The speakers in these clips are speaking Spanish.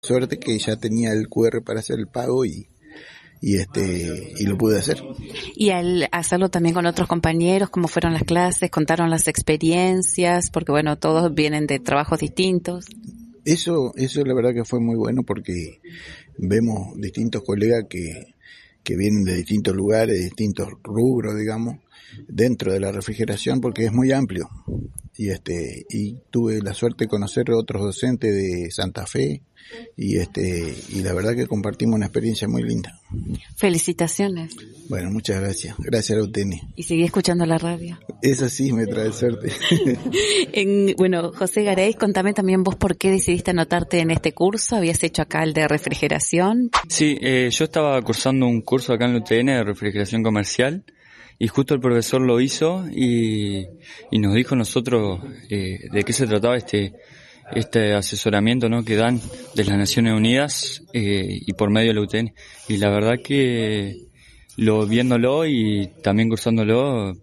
Suerte que ya tenía el QR para hacer el pago y lo pude hacer. Y al hacerlo también con otros compañeros, ¿cómo fueron las clases? ¿Contaron las experiencias? Porque bueno, todos vienen de trabajos distintos. Eso la verdad que fue muy bueno porque vemos distintos colegas que vienen de distintos lugares, de distintos rubros, digamos, dentro de la refrigeración, porque es muy amplio. Y tuve la suerte de conocer a otros docentes de Santa Fe y la verdad que compartimos una experiencia muy linda. Felicitaciones. Bueno, muchas gracias. Gracias a usted. Y seguí escuchando la radio. Eso sí me trae suerte. Bueno, José Garay, contame también vos por qué decidiste anotarte en este curso. ¿Habías hecho acá el de refrigeración? Sí, yo estaba cursando un curso acá en la UTN de refrigeración comercial. Y justo el profesor lo hizo y nos dijo nosotros de qué se trataba este asesoramiento, ¿no?, que dan de las Naciones Unidas y por medio de la UTN. Y la verdad que viéndolo y también cursándolo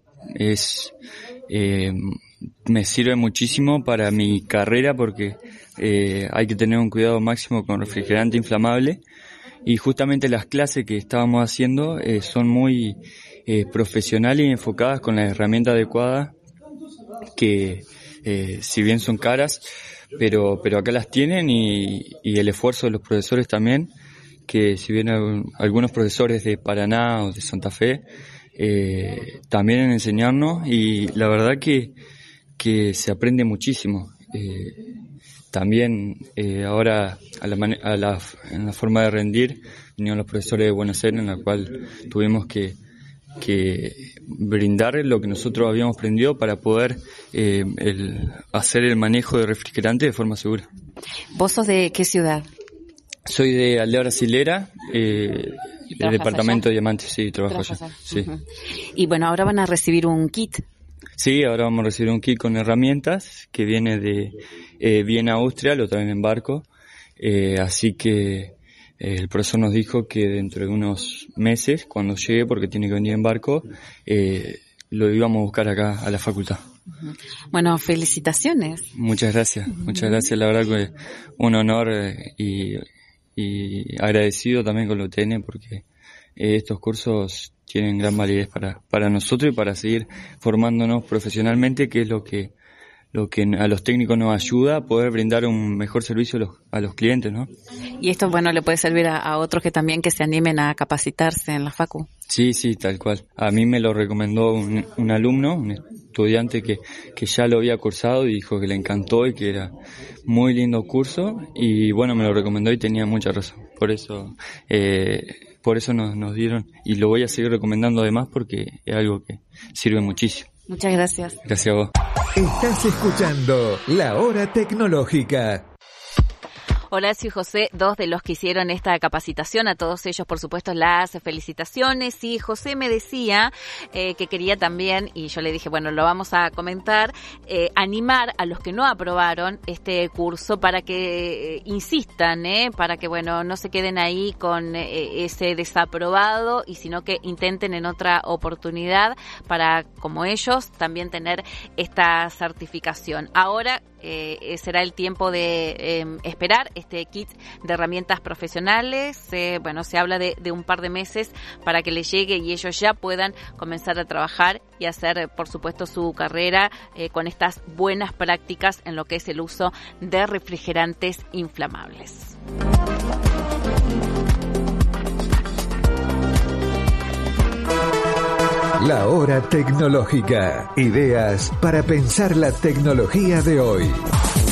me sirve muchísimo para mi carrera porque hay que tener un cuidado máximo con refrigerante inflamable. Y justamente las clases que estábamos haciendo son muy profesionales y enfocadas con la herramienta adecuada que si bien son caras, pero acá las tienen y el esfuerzo de los profesores también, que si bien algunos profesores de Paraná o de Santa Fe también en enseñarnos, y la verdad que se aprende muchísimo. También ahora en la forma de rendir vinieron los profesores de Buenos Aires, en la cual tuvimos que brindar lo que nosotros habíamos aprendido para poder hacer el manejo de refrigerante de forma segura. ¿Vos sos de qué ciudad? Soy de Aldea Brasilera, del departamento de Diamantes, sí, trabajo allá. Sí. Uh-huh. Y bueno, ahora van a recibir un kit. Sí, ahora vamos a recibir un kit con herramientas que viene de Viena, Austria, lo traen en barco, así que el profesor nos dijo que dentro de unos meses, cuando llegue, porque tiene que venir en barco, lo íbamos a buscar acá a la facultad. Bueno, felicitaciones. Muchas gracias, la verdad que un honor y agradecido también con la UTN porque estos cursos tienen gran validez para nosotros y para seguir formándonos profesionalmente, que es lo que a los técnicos nos ayuda a poder brindar un mejor servicio a los clientes, ¿no? Y esto, bueno, le puede servir a otros que también que se animen a capacitarse en la facu. Sí, tal cual. A mí me lo recomendó un alumno, un estudiante que ya lo había cursado y dijo que le encantó y que era muy lindo curso y bueno, me lo recomendó y tenía mucha razón. Por eso nos dieron y lo voy a seguir recomendando además porque es algo que sirve muchísimo. Muchas gracias. Gracias a vos. Estás escuchando La Hora Tecnológica. Horacio y José, dos de los que hicieron esta capacitación, a todos ellos, por supuesto, las felicitaciones. Y José me decía que quería también, y yo le dije, bueno, lo vamos a comentar, animar a los que no aprobaron este curso para que insistan, para que, bueno, no se queden ahí con ese desaprobado y sino que intenten en otra oportunidad para, como ellos, también tener esta certificación. Ahora será el tiempo de esperar este kit de herramientas profesionales. Se habla de un par de meses para que les llegue y ellos ya puedan comenzar a trabajar y hacer, por supuesto, su carrera con estas buenas prácticas en lo que es el uso de refrigerantes inflamables. La Hora Tecnológica. Ideas para pensar la tecnología de hoy.